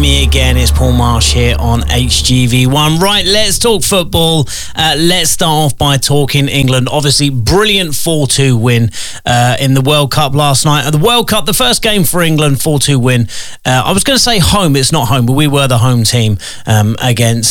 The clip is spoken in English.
me again. It's Paul Marsh here on HGV1. Right, let's talk football. Let's start off by talking England. Obviously, brilliant 4-2 win in the World Cup last night. The World Cup, the first game for England, 4-2 win. I was going to say home. It's not home, but we were the home team against